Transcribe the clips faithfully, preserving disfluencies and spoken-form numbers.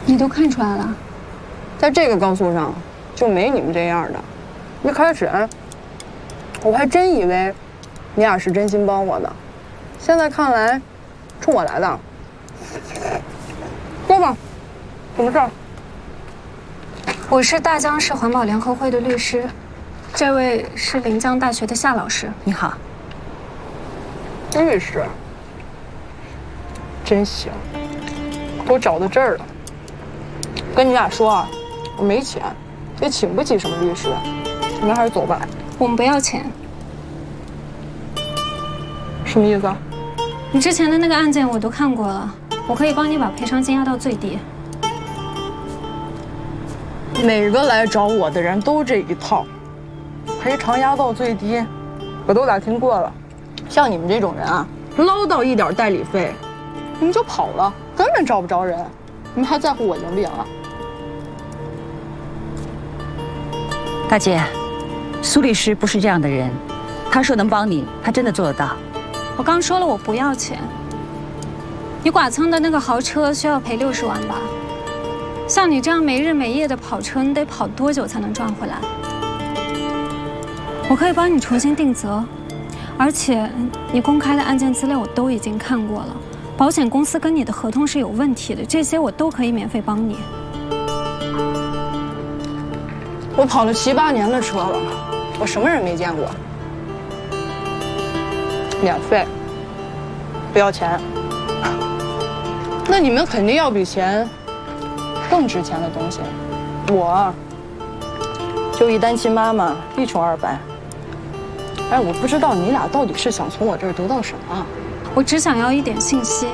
你都看出来了？ 在这个高速上，就没你们这样的。一开始，我还真以为你俩是真心帮我的，现在看来，冲我来的。说吧，什么事儿？ 我是大江市环保联合会的律师，这位是临江大学的夏老师。 你好。 律师，真行，都找到这儿了。跟你俩说啊，我没钱，也请不起什么律师，你们还是走吧。 我们不要钱。 什么意思啊？ 你之前的那个案件我都看过了，我可以帮你把赔偿金压到最低。 每个来找我的人都这一套，赔偿压到最低，我都打听过了。像你们这种人啊，捞到一点代理费，你们就跑了，根本找不着人。你们还在乎我赢不赢啊？ 大姐，苏律师不是这样的人，他说能帮你，他真的做得到。 我刚说了我不要钱。你剐蹭的那个豪车需要赔六十万吧？像你这样没日没夜的跑车，你得跑多久才能赚回来？我可以帮你重新定责，而且你公开的案件资料我都已经看过了，保险公司跟你的合同是有问题的，这些我都可以免费帮你。 我跑了七八年的车了，我什么人没见过？免费，不要钱。那你们肯定要比钱更值钱的东西。我就一单亲妈妈，一穷二白。哎，我不知道你俩到底是想从我这儿得到什么？ 我只想要一点信息。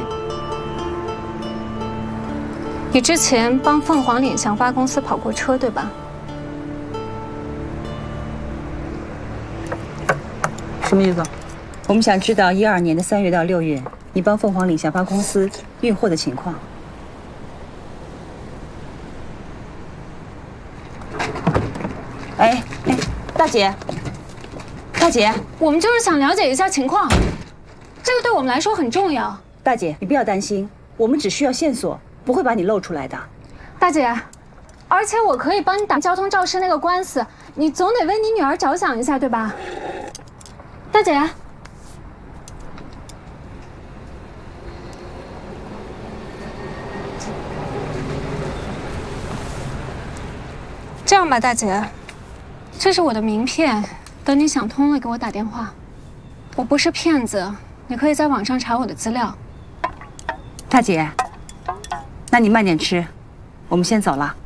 你之前帮凤凰岭祥发公司跑过车，对吧？ 什么意思？ 我们想知道一二年的三月到六月，你帮凤凰岭祥发公司运货的情况。哎哎，大姐，大姐， 我们就是想了解一下情况，这个对我们来说很重要。 大姐，你不要担心，我们只需要线索，不会把你露出来的。 大姐，而且我可以帮你打交通肇事那个官司，你总得为你女儿着想一下，对吧？大姐，这样吧，大姐，这是我的名片，等你想通了给我打电话。我不是骗子，你可以在网上查我的资料。 大姐，那你慢点吃，我们先走了。